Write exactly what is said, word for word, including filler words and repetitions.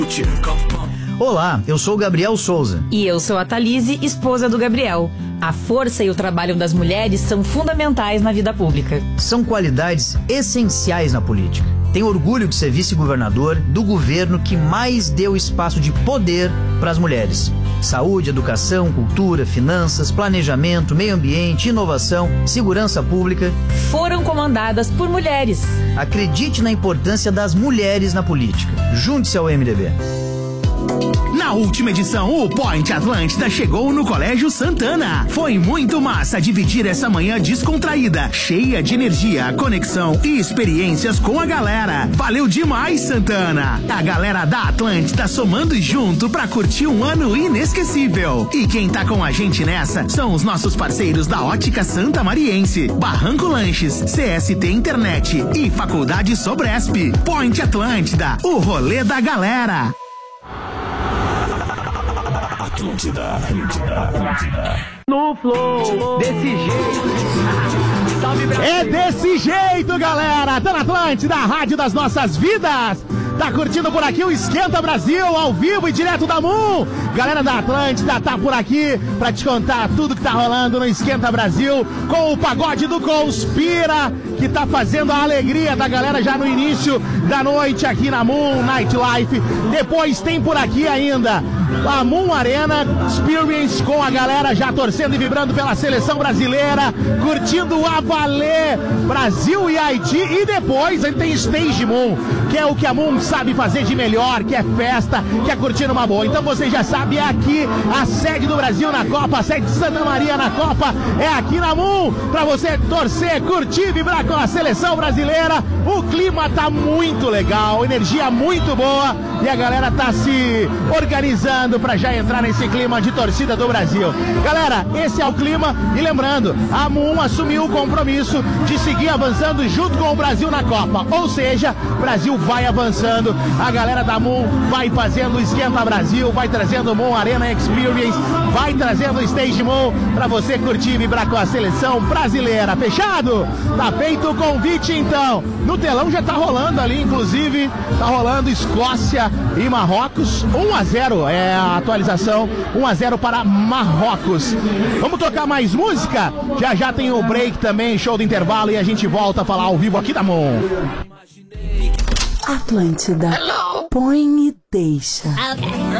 Olá, eu sou o Gabriel Souza. E eu sou a Thalise, esposa do Gabriel. A força e o trabalho das mulheres são fundamentais na vida pública. São qualidades essenciais na política. Tenho orgulho de ser vice-governador do governo que mais deu espaço de poder para as mulheres. Saúde, educação, cultura, finanças, planejamento, meio ambiente, inovação, segurança pública foram comandadas por mulheres. Acredite na importância das mulheres na política. Junte-se ao M D B. Na última edição, o Point Atlântida chegou no Colégio Santana. Foi muito massa dividir essa manhã descontraída, cheia de energia, conexão e experiências com a galera. Valeu demais, Santana! A galera da Atlântida somando junto pra curtir um ano inesquecível. E quem tá com a gente nessa são os nossos parceiros da Ótica Santa Mariense, Barranco Lanches, C S T Internet e Faculdade Sobresp. Point Atlântida, o rolê da galera. Atlântida, Atlântida, Atlântida. No flow, desse jeito. É desse jeito, galera. Tá na Atlântida, a rádio das nossas vidas. Tá curtindo por aqui o Esquenta Brasil, ao vivo e direto da Moon. Galera da Atlântida tá por aqui pra te contar tudo que tá rolando no Esquenta Brasil, com o pagode do Conspira, que tá fazendo a alegria da galera já no início da noite aqui na Moon Nightlife. Depois tem por aqui ainda a Moon Arena Experience, com a galera já torcendo e vibrando pela seleção brasileira, curtindo a valer Brasil e Haiti. E depois a gente tem Stage Moon, que é o que a Moon sabe fazer de melhor, que é festa, que é curtir uma boa. Então você já sabe, é aqui a sede do Brasil na Copa, a sede de Santa Maria na Copa, é aqui na Moon, pra você torcer, curtir, vibrar com a seleção brasileira. O clima tá muito legal, energia muito boa, e a galera tá se organizando pra já entrar nesse clima de torcida do Brasil. Galera, esse é o clima, e lembrando, a Moon assumiu o compromisso de seguir avançando junto com o Brasil na Copa, ou seja, o Brasil vai avançando, a galera da Moon vai fazendo o Esquenta Brasil, vai trazendo o Moon Arena Experience, vai trazendo o Stage Moon pra você curtir e vibrar com a seleção brasileira. Fechado? Tá feito o convite então. No telão já tá rolando ali, inclusive, tá rolando Escócia e Marrocos. um a zero é a atualização, um a zero para Marrocos. Vamos tocar mais música? Já já tem o break também, show do intervalo, e a gente volta a falar ao vivo aqui da Moon. Atlântida. Põe e deixa. Okay.